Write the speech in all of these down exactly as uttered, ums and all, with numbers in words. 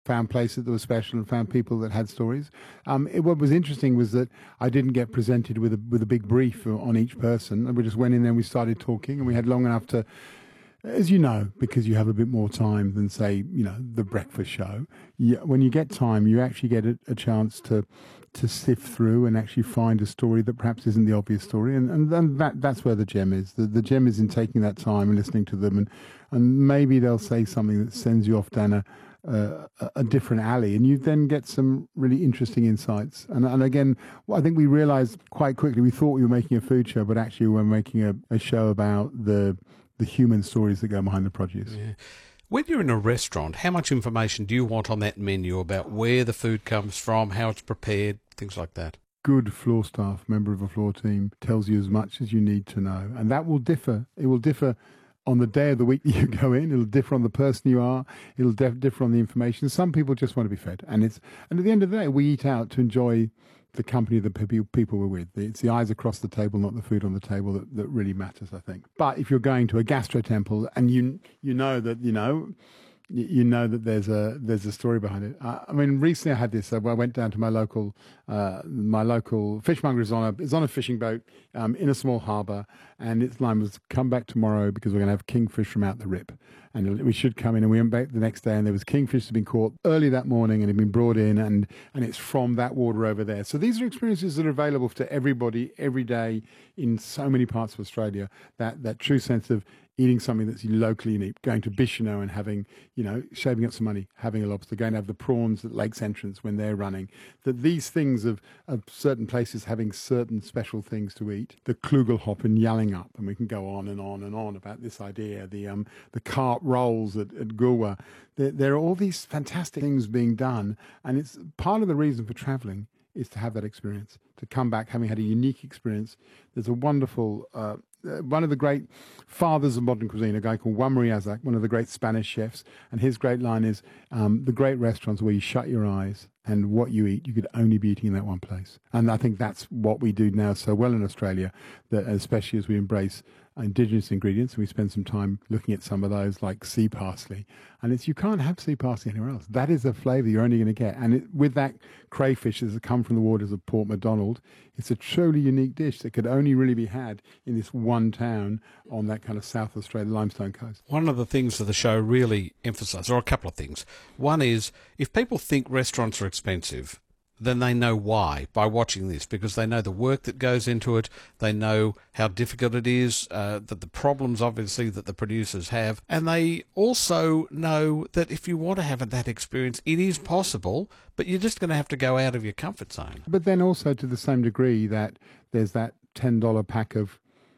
found places that were special and found people that had stories. Um, it, what was interesting was that I didn't get presented with a with a big brief on each person. And we just went in there and we started talking, and we had long enough to, as you know, because you have a bit more time than, say, you know, the breakfast show. You, when you get time, you actually get a, a chance to to sift through and actually find a story that perhaps isn't the obvious story. And and then that that's where the gem is. The, the gem is in taking that time and listening to them, and, and maybe they'll say something that sends you off down a, uh, a different alley, and you then get some really interesting insights. And, and again, well, I think we realized quite quickly, we thought we were making a food show, but actually we were making a, a show about the the human stories that go behind the produce. Yeah. When you're in a restaurant, how much information do you want on that menu about where the food comes from, how it's prepared, things like that? Good floor staff, member of a floor team, tells you as much as you need to know. And that will differ. It will differ on the day of the week that you go in. It'll differ on the person you are. It'll def- differ on the information. Some people just want to be fed. And it's and at the end of the day, we eat out to enjoy the company of the people we're with. It's the eyes across the table, not the food on the table, that, that really matters, I think. But if you're going to a gastro temple and you you know that, you know, you know that there's a there's a story behind it. I, I mean, recently I had this. I went down to my local uh, my local fishmonger is on a is on a fishing boat um, in a small harbour, and its line was come back tomorrow because we're going to have kingfish from out the rip, and we should come in. And we went back the next day, and there was kingfish that had been caught early that morning and had been brought in, and and it's from that water over there. So these are experiences that are available to everybody every day in so many parts of Australia. That that true sense of eating something that's locally unique, going to Bicheno and having, you know, shaving up some money, having a lobster, going to have the prawns at Lakes Entrance when they're running, that these things of, of certain places having certain special things to eat, the Klugelhop in Yallingup, and we can go on and on and on about this idea, the um the cart rolls at, at Goolwa. There, there are all these fantastic things being done, and it's part of the reason for travelling is to have that experience, to come back having had a unique experience. There's a wonderful... Uh, Uh, one of the great fathers of modern cuisine, a guy called Juan Mariazak, one of the great Spanish chefs, and his great line is, um, the great restaurants where you shut your eyes and what you eat, you could only be eating in that one place. And I think that's what we do now so well in Australia, that especially as we embrace indigenous ingredients, we spend some time looking at some of those like sea parsley. And it's you can't have sea parsley anywhere else. That is a flavour you're only going to get. And it, with that crayfish that come from the waters of Port Macdonald, it's a truly unique dish that could only really be had in this one town on that kind of South Australia limestone coast. One of the things that the show really emphasises, or a couple of things. One is, if people think restaurants are expensive, then they know why by watching this, because they know the work that goes into it, they know how difficult it is, uh, that the problems obviously that the producers have, and they also know that if you want to have that experience, it is possible, but you're just going to have to go out of your comfort zone. But then also to the same degree that there's that ten dollar pack of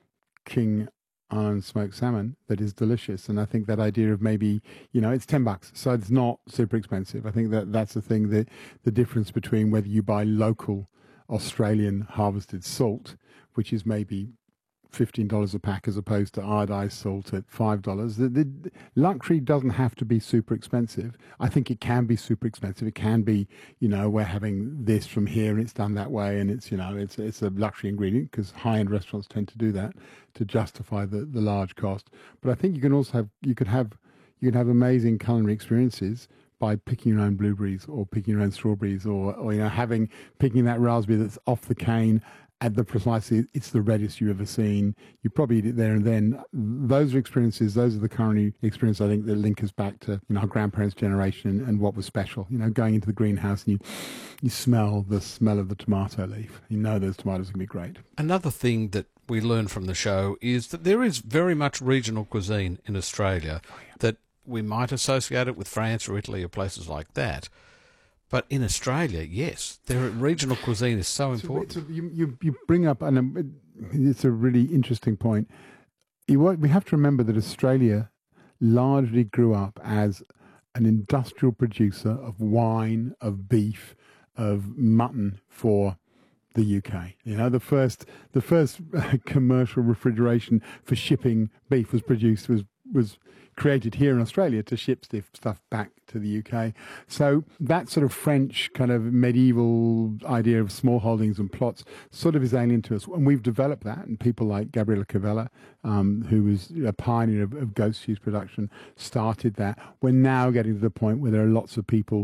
King Island smoked salmon that is delicious, and I think that idea of maybe, you know, it's ten bucks, so it's not super expensive. I think that that's the thing, that the difference between whether you buy local Australian harvested salt, which is maybe fifteen dollars a pack, as opposed to iodized salt at five dollars. The, the luxury doesn't have to be super expensive. I think it can be super expensive. It can be, you know, we're having this from here and it's done that way, and it's, you know, it's it's a luxury ingredient, because high-end restaurants tend to do that to justify the, the large cost. But I think you can also have you could have you can have amazing culinary experiences by picking your own blueberries or picking your own strawberries, or, or you know, having picking that raspberry that's off the cane at the precisely, it's the reddest you've ever seen. You probably eat it there and then. Those are experiences, those are the culinary experiences, I think, that link us back to, you know, our grandparents' generation and what was special. You know, going into the greenhouse and you you smell the smell of the tomato leaf. You know those tomatoes are going to be great. Another thing that we learn from the show is that there is very much regional cuisine in Australia, oh, yeah. that we might associate it with France or Italy or places like that. But in Australia, yes, their regional cuisine is so important. So, so you, you, you bring up, and it's a really interesting point. You, we have to remember that Australia largely grew up as an industrial producer of wine, of beef, of mutton for the U K. You know, the first the first commercial refrigeration for shipping beef was produced was was created here in Australia to ship stuff back to the U K. So that sort of French kind of medieval idea of small holdings and plots sort of is alien to us. And we've developed that, and people like Gabriella Cavella, um, who was a pioneer of, of goat cheese production, started that. We're now getting to the point where there are lots of people